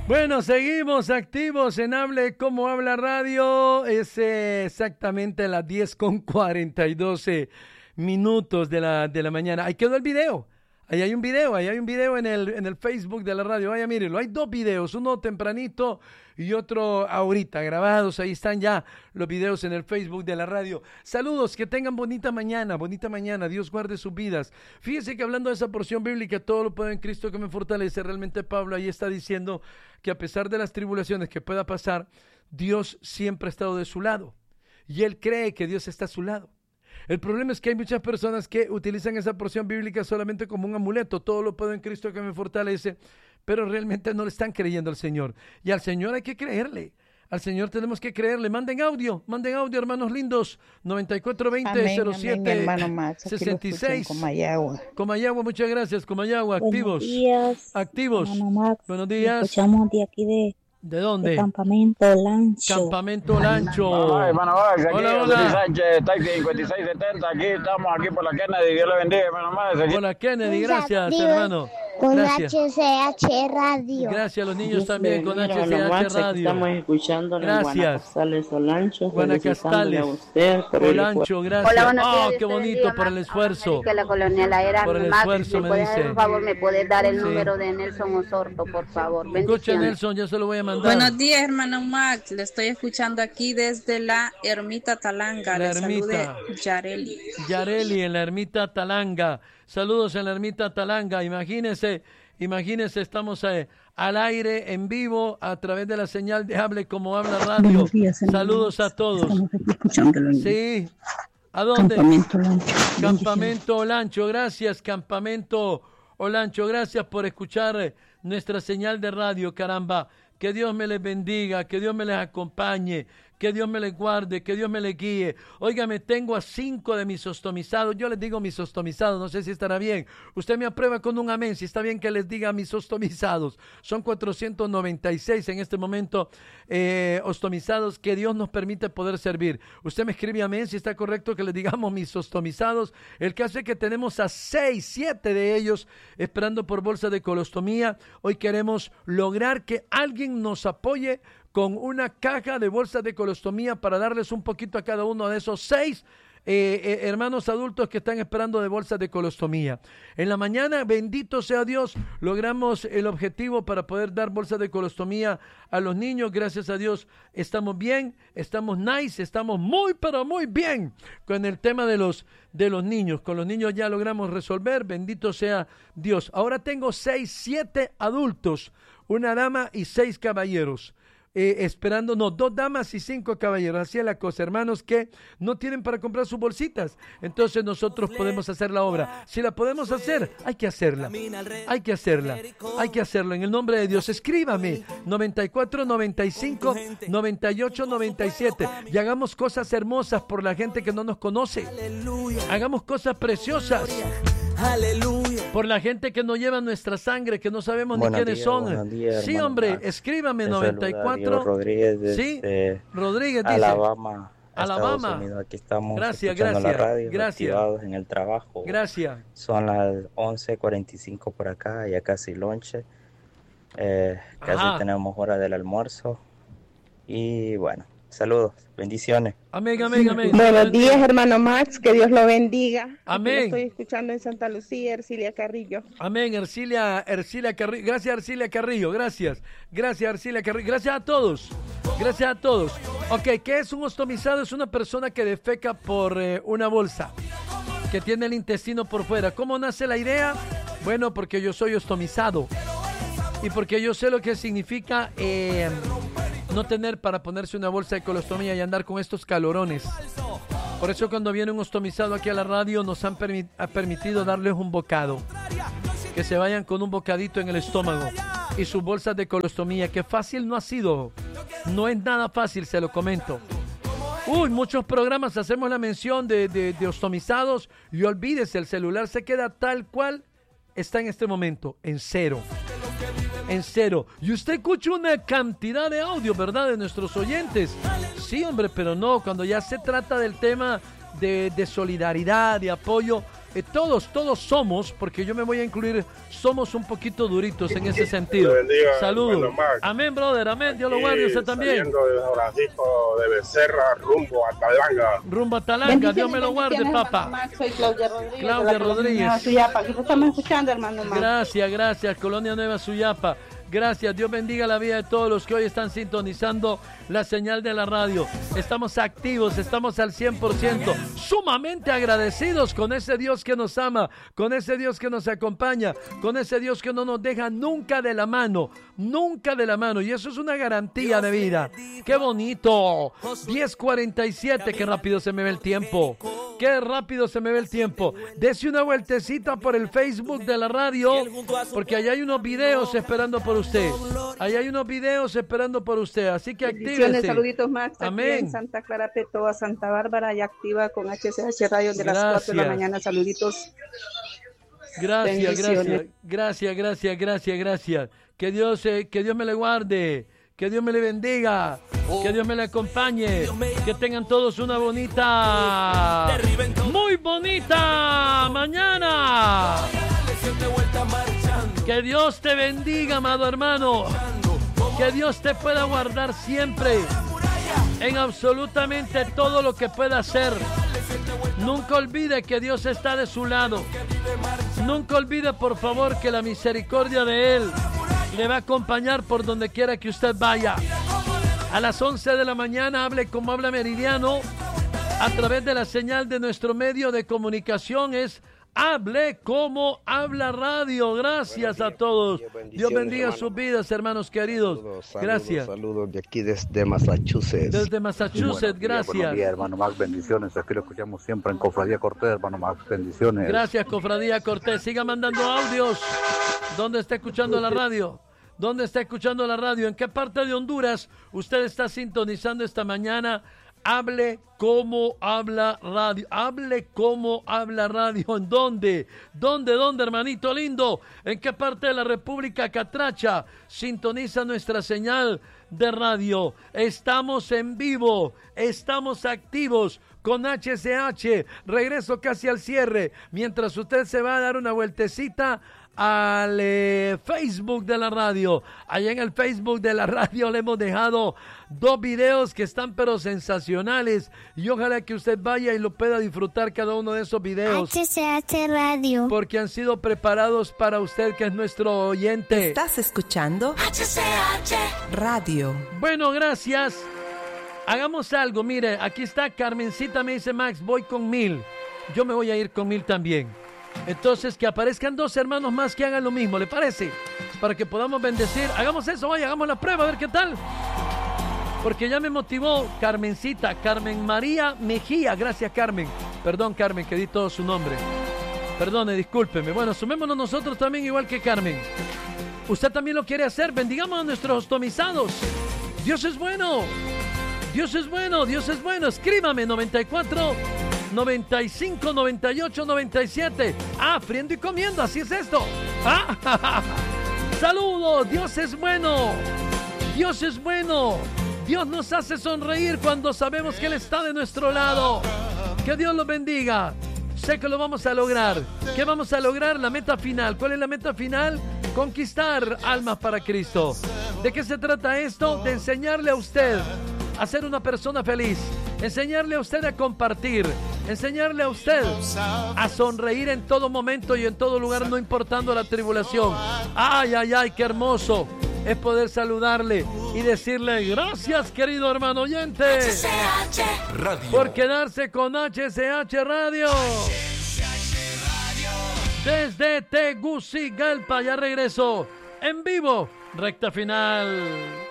Bueno, seguimos activos en Hable Como Habla Radio. Es exactamente las 10:42 minutos de la mañana. Ahí quedó el video. Ahí hay un video en el Facebook de la radio. Vaya, mírenlo, hay dos videos, uno tempranito y otro ahorita grabados. Ahí están ya los videos en el Facebook de la radio. Saludos, que tengan bonita mañana. Dios guarde sus vidas. Fíjense que hablando de esa porción bíblica, todo lo puedo en Cristo que me fortalece. Realmente Pablo ahí está diciendo que a pesar de las tribulaciones que pueda pasar, Dios siempre ha estado de su lado. Y él cree que Dios está a su lado. El problema es que hay muchas personas que utilizan esa porción bíblica solamente como un amuleto. Todo lo puedo en Cristo que me fortalece, pero realmente no le están creyendo al Señor. Y al Señor hay que creerle. Al Señor tenemos que creerle. Manden audio, hermanos lindos. 9420-07-66. Comayagua, muchas gracias. Comayagua, activos. Buenos días, activos. Buenos días. Escuchamos de aquí ¿De dónde? de Campamento Lancho. Campamento Lancho. Hermano Max, aquí Hola. Sánchez, taxi 5670, aquí estamos aquí por la Kennedy, Dios le bendiga, hermano Max. Hola Kennedy, gracias hermano. Con Gracias. HCH Radio. Gracias a los niños también con HCH Radio. Estamos escuchando Gracias. Olancho. Guanacastales. Olancho, gracias. Hola, buenos días. Qué bonito por el esfuerzo. Que la colonia La Era. Por el Max, esfuerzo, me dice. Por favor, me puedes dar el Sí. número de Nelson Osorto, por favor. Escucha Bendiciones. Nelson, ya se lo voy a mandar. Buenos días, hermano Max. Le estoy escuchando aquí desde la Ermita Talanga. La Le salude Ermita. Yareli. Yareli en la Ermita Talanga. Saludos en la Ermita Talanga. Imagínense, estamos al aire, en vivo, a través de la señal de Hable Como Habla Radio. Buenos días, hermanos. Saludos a todos. Estamos aquí escuchándolo en Sí. ¿A dónde? Campamento Lancho. Campamento Olancho, gracias, Campamento Olancho, gracias por escuchar nuestra señal de radio, caramba. Que Dios me les bendiga, que Dios me les acompañe, que Dios me les guarde, que Dios me les guíe. Óigame, tengo a 5 de mis ostomizados. Yo les digo mis ostomizados, no sé si estará bien. Usted me aprueba con un amén, si está bien que les diga mis ostomizados. Son 496 en este momento ostomizados que Dios nos permite poder servir. Usted me escribe amén si está correcto que les digamos mis ostomizados. El caso es que tenemos a 6, 7 de ellos esperando por bolsa de colostomía. Hoy queremos lograr que alguien nos apoye con una caja de bolsas de colostomía para darles un poquito a cada uno de esos 6 hermanos adultos que están esperando de bolsas de colostomía. En la mañana, bendito sea Dios, logramos el objetivo para poder dar bolsas de colostomía a los niños. Gracias a Dios estamos bien, estamos nice, estamos muy pero muy bien con el tema de los niños. Con los niños ya logramos resolver, bendito sea Dios. Ahora tengo 6, 7 adultos, una dama y 6 caballeros. Esperando, 2 damas y 5 caballeros. Así es la cosa, hermanos, que no tienen para comprar sus bolsitas. Entonces nosotros podemos hacer la obra. Si la podemos hacer, hay que hacerla. Hay que hacerlo. En el nombre de Dios, escríbame 94 95 98 97 y hagamos cosas hermosas por la gente que no nos conoce. Hagamos cosas preciosas. Aleluya. Por la gente que no lleva nuestra sangre, que no sabemos ni quiénes son. Días, sí, hombre, Max. escríbame Te 94. Rodríguez Sí, desde Rodríguez dice. Alabama. Alabama. Estados Unidos. Aquí estamos Gracias, escuchando gracias, la radio, gracias. activados en el trabajo. Gracias. Son las 11:45 por acá, ya casi lonche. Casi tenemos hora del almuerzo. Y bueno, saludos, bendiciones. Amén, amén, amén. Buenos días, hermano Max, que Dios lo bendiga. Amén. Aquí lo estoy escuchando en Santa Lucía, Ercilia Carrillo. Amén, Ercilia Carrillo. Gracias, Ercilia Carrillo, gracias. Gracias, Ercilia Carrillo. Gracias a todos. Gracias a todos. Ok, ¿qué es un ostomizado? Es una persona que defeca por una bolsa, que tiene el intestino por fuera. ¿Cómo nace la idea? Bueno, porque yo soy ostomizado y porque yo sé lo que significa no tener para ponerse una bolsa de colostomía y andar con estos calorones. Por eso cuando viene un ostomizado aquí a la radio nos han permitido darles un bocado, que se vayan con un bocadito en el estómago y sus bolsas de colostomía, que fácil no ha sido, no es nada fácil, se lo comento. Muchos programas hacemos la mención de ostomizados y olvídese, el celular se queda tal cual está en este momento, en cero. Y usted escucha una cantidad de audio, ¿verdad?, de nuestros oyentes. Sí, hombre, pero no, cuando ya se trata del tema de solidaridad, de apoyo, todos somos, porque yo me voy a incluir, somos un poquito duritos en ese sentido. Saludos. Amén, brother, amén. Dios lo guarde, usted también. Saliendo de Francisco de Becerra, rumbo a Talanga. Rumbo a Talanga, Dios me lo guarde, papá. Soy Claudia Rodríguez. Claudia Rodríguez. Suyapa, aquí lo estamos escuchando, hermano Max. Gracias, Colonia Nueva Suyapa. Gracias, Dios bendiga la vida de todos los que hoy están sintonizando la señal de la radio. Estamos activos, estamos al 100%, sumamente agradecidos con ese Dios que nos ama, con ese Dios que nos acompaña, con ese Dios que no nos deja nunca de la mano, y eso es una garantía de vida. ¡Qué bonito! 10:47, qué rápido se me ve el tiempo. Dese una vueltecita por el Facebook de la radio, porque allá hay unos videos esperando por usted. Así que actívese. Saluditos, Max. Amén. Aquí en Santa Clara, Petoa, Santa Bárbara, y activa con HCH Radio de las 4 de la mañana. Saluditos. Gracias. Que Dios me le guarde. Que Dios me le bendiga, que Dios me le acompañe, que tengan todos una muy bonita mañana. Que Dios te bendiga, amado hermano, que Dios te pueda guardar siempre en absolutamente todo lo que pueda hacer. Nunca olvide que Dios está de su lado. Nunca olvide, por favor, que la misericordia de Él le va a acompañar por donde quiera que usted vaya. A las 11 de la mañana hable como habla Meridiano a través de la señal de nuestro medio de comunicación. Es Hable como habla radio. Gracias a todos. Dios bendiga sus vidas, hermanos queridos. Gracias. Saludos de aquí desde Massachusetts. Desde Massachusetts, gracias. Buenos días, hermano Max, bendiciones. Aquí lo escuchamos siempre en Cofradía Cortés, hermano Max, bendiciones. Gracias, Cofradía Cortés. Siga mandando audios. ¿Dónde está escuchando la radio? ¿En qué parte de Honduras usted está sintonizando esta mañana? Hable como habla radio. ¿En dónde? ¿Dónde, hermanito lindo? ¿En qué parte de la República Catracha sintoniza nuestra señal de radio? Estamos en vivo, estamos activos con HCH. Regreso casi al cierre. Mientras usted se va a dar una vueltecita al Facebook de la radio. Allá en el Facebook de la radio le hemos dejado 2 videos que están pero sensacionales, y ojalá que usted vaya y lo pueda disfrutar cada uno de esos videos. HCH Radio. Porque han sido preparados para usted, que es nuestro oyente. ¿Estás escuchando? HCH Radio. Bueno, gracias. Hagamos algo. Mire, aquí está Carmencita, me dice: Max, voy con 1000. Yo me voy a ir con 1000 también. Entonces, que aparezcan 2 hermanos más que hagan lo mismo, ¿le parece? Para que podamos bendecir. Hagamos eso, vaya, hagamos la prueba, a ver qué tal. Porque ya me motivó Carmencita, Carmen María Mejía. Gracias, Carmen. Perdón, Carmen, que di todo su nombre. Perdone, discúlpeme. Bueno, sumémonos nosotros también igual que Carmen. Usted también lo quiere hacer. Bendigamos a nuestros ostomizados. Dios es bueno. Escríbame 94 95 98 97. Friendo y comiendo, así es esto. Saludos. Dios es bueno. Dios nos hace sonreír cuando sabemos que Él está de nuestro lado. Que Dios los bendiga. Sé que lo vamos a lograr. ¿Qué vamos a lograr? La meta final. ¿Cuál es la meta final? Conquistar almas para Cristo. ¿De qué se trata esto? De enseñarle a usted a ser una persona feliz, enseñarle a usted a compartir, enseñarle a usted a sonreír en todo momento y en todo lugar, no importando la tribulación. Ay, qué hermoso es poder saludarle y decirle: gracias, querido hermano oyente, HCH Radio, por quedarse con HCH Radio. Desde Tegucigalpa, ya regreso en vivo, recta final.